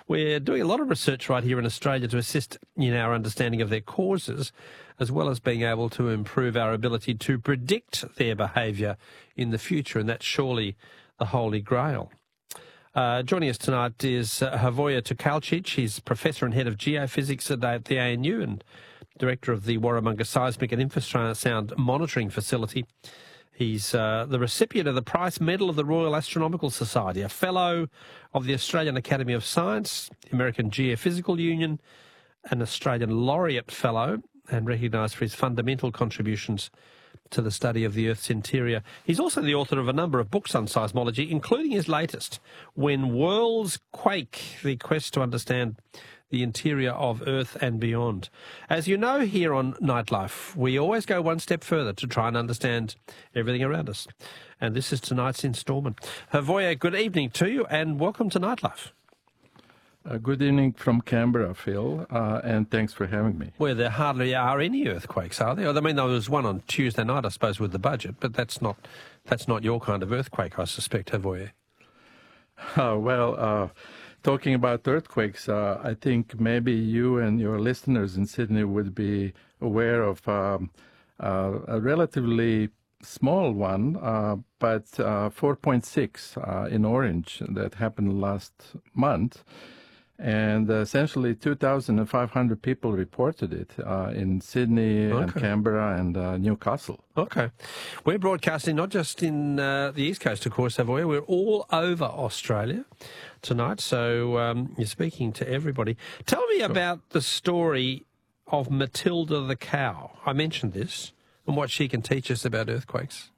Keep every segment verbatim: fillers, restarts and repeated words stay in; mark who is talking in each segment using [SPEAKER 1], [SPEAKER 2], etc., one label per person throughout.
[SPEAKER 1] We're doing a lot of research right here in Australia to assist in our understanding of their causes, as well as being able to improve our ability to predict their behaviour in the future, and that's surely the Holy Grail. Uh, joining us tonight is uh, Hrvoje Tkalčić. He's Professor and Head of Geophysics at the A N U and Director of the Warramunga Seismic and Infrasound Monitoring Facility. He's uh, the recipient of the Price Medal of the Royal Astronomical Society, a Fellow of the Australian Academy of Science, the American Geophysical Union, an Australian Laureate Fellow, and recognised for his fundamental contributions to the study of the Earth's interior. He's also the author of a number of books on seismology, including his latest, When Worlds Quake, the quest to understand the interior of Earth and beyond. As you know, here on Nightlife, we always go one step further to try and understand everything around us. And this is tonight's instalment. Hrvoje, good evening to you and welcome to Nightlife.
[SPEAKER 2] Uh, good evening from Canberra, Phil, uh, and thanks for having me.
[SPEAKER 1] Where there hardly are any earthquakes, are there? I mean, there was one on Tuesday night, I suppose, with the budget, but that's not that's not your kind of earthquake, I suspect, Hrvoje.
[SPEAKER 2] Uh, well, uh, talking about earthquakes, uh, I think maybe you and your listeners in Sydney would be aware of um, uh, a relatively small one, uh, but uh, four point six uh, in Orange that happened last month. And uh, essentially two thousand five hundred people reported it uh, in Sydney
[SPEAKER 1] okay.
[SPEAKER 2] and Canberra and uh, Newcastle.
[SPEAKER 1] Okay. We're broadcasting not just in uh, the East Coast, of course, Hrvoje. We're all over Australia tonight, so um, you're speaking to everybody. Tell me sure. about the story of Matilda the cow. I mentioned this and what she can teach us about earthquakes.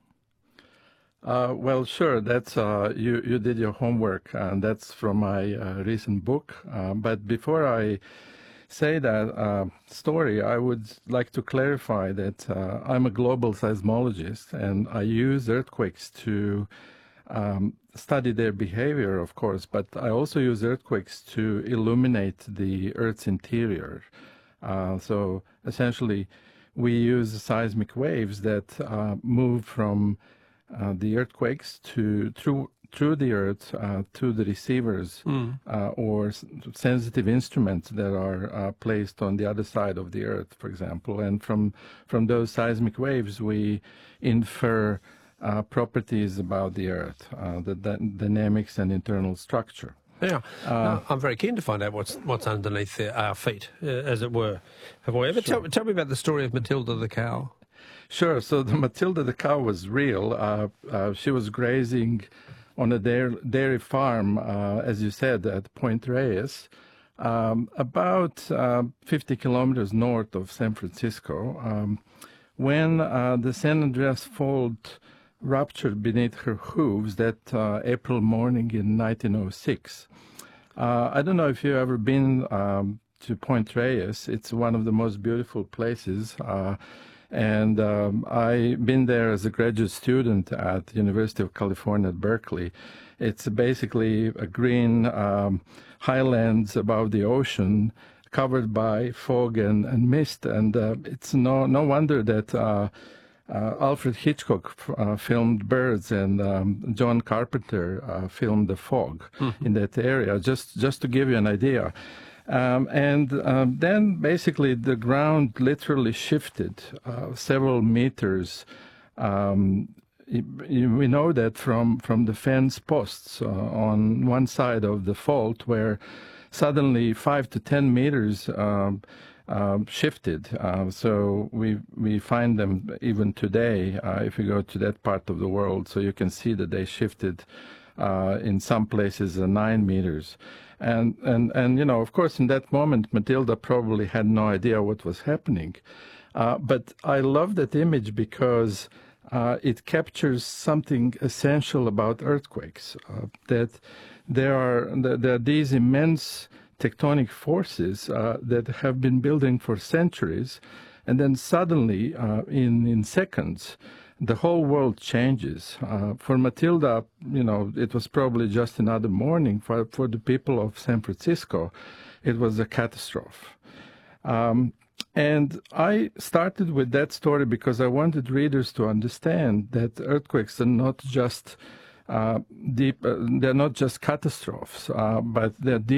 [SPEAKER 2] Uh, well, sure. That's uh, you. You did your homework, and that's from my uh, recent book. Uh, but before I say that uh, story, I would like to clarify that uh, I'm a global seismologist, and I use earthquakes to um, study their behavior, of course. But I also use earthquakes to illuminate the Earth's interior. Uh, so essentially, we use seismic waves that uh, move from Uh, the earthquakes to through through the earth uh, to the receivers mm. uh, or s sensitive instruments that are uh, placed on the other side of the earth, for example. And from from those seismic waves, we infer uh, properties about the earth, uh, the, the dynamics and internal structure.
[SPEAKER 1] Yeah, uh, I'm very keen to find out what's what's underneath the, our feet, uh, as it were. Have I ever sure. tell, tell me about the story of Matilda the cow?
[SPEAKER 2] Sure. So the Matilda the cow was real. Uh, uh, she was grazing on a dairy, dairy farm, uh, as you said, at Point Reyes, um, about uh, fifty kilometers north of San Francisco, um, when uh, the San Andreas Fault ruptured beneath her hooves that uh, April morning in nineteen oh six. Uh, I don't know if you've ever been um, to Point Reyes. It's one of the most beautiful places. Uh, And um, I've been there as a graduate student at the University of California at Berkeley. It's basically a green um, highlands above the ocean, covered by fog and, and mist. And uh, it's no no wonder that uh, uh, Alfred Hitchcock uh, filmed Birds and um, John Carpenter uh, filmed The Fog mm-hmm. in that area. Just just to give you an idea. Um, and um, then basically the ground literally shifted uh, several meters. Um, we know that from, from the fence posts uh, on one side of the fault, where suddenly five to ten meters um, uh, shifted. Uh, so we, we find them even today uh, if you go to that part of the world. So you can see that they shifted uh, in some places uh, nine meters. And, and, and, you know, of course, in that moment, Matilda probably had no idea what was happening. Uh, but I love that image because uh, it captures something essential about earthquakes, uh, that there are, there are these immense tectonic forces uh, that have been building for centuries, and then suddenly, uh, in, in seconds, the whole world changes. Uh, for Matilda, you know, it was probably just another morning. For, for the people of San Francisco, it was a catastrophe. Um, and I started with that story because I wanted readers to understand that earthquakes are not just uh, deep, uh, they're not just catastrophes, uh, but they're deep